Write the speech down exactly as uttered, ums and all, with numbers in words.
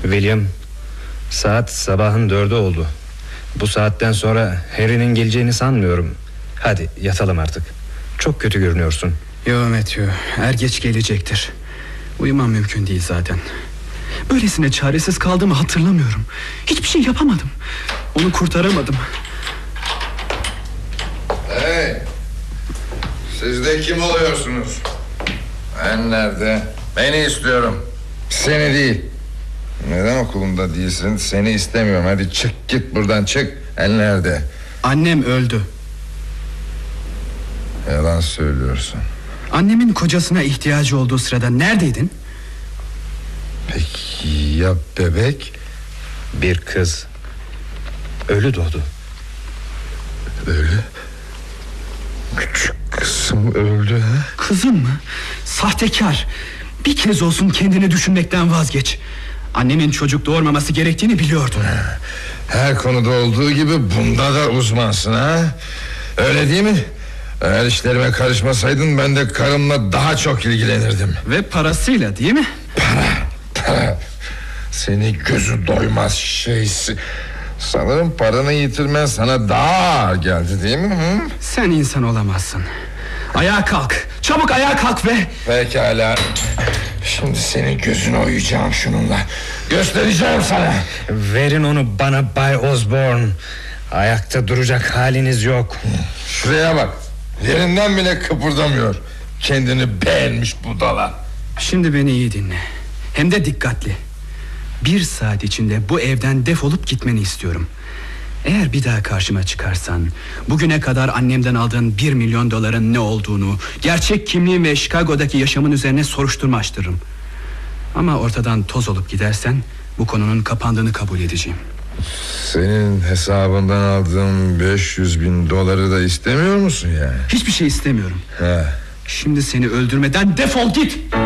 William, saat sabahın dördü oldu. Bu saatten sonra Harry'nin geleceğini sanmıyorum. Hadi yatalım artık. Çok kötü görünüyorsun. Yo Matthew, er geç gelecektir. Uyumam mümkün değil zaten. Böylesine çaresiz kaldığımı hatırlamıyorum. Hiçbir şey yapamadım. Onu kurtaramadım. Hey, siz de kim oluyorsunuz? Ben nerede? Beni istiyorum, seni değil. Neden okulumda değilsin? Seni istemiyorum. Hadi çık git buradan, çık. El nerede? Annem öldü. Yalan söylüyorsun. Annemin kocasına ihtiyacı olduğu sırada neredeydin? Peki ya bebek? Bir kız ölü doğdu. Ölü? Küçük kızım öldü ha? Kızım mı? Sahtekar. Bir kez olsun kendini düşünmekten vazgeç. Annemin çocuk doğurmaması gerektiğini biliyordun. Her konuda olduğu gibi bunda da uzmansın ha? Öyle değil mi? Eğer işlerime karışmasaydın ben de karımla daha çok ilgilenirdim. Ve parasıyla değil mi? Para, para. Seni gözü doymaz şeysi. Sanırım paranı yitirmen sana daha ağır geldi değil mi? Hı? Sen insan olamazsın. Ayağa kalk. Çabuk ayağa kalk ve... Pekala. Şimdi senin gözünü oyacağım şununla. Göstereceğim sana. Verin onu bana Bay Osborne. Ayakta duracak haliniz yok. Şuraya bak. Yerinden bile kıpırdamıyor. Kendini beğenmiş budala. Şimdi beni iyi dinle. Hem de dikkatli. Bir saat içinde bu evden defolup gitmeni istiyorum. Eğer bir daha karşıma çıkarsan, bugüne kadar annemden aldığın bir milyon doların ne olduğunu, gerçek kimliğin ve Chicago'daki yaşamın üzerine soruşturma açtırırım. Ama ortadan toz olup gidersen bu konunun kapandığını kabul edeceğim. Senin hesabından aldığım beş yüz bin doları da istemiyor musun yani? Hiçbir şey istemiyorum. He. Şimdi seni öldürmeden defol git.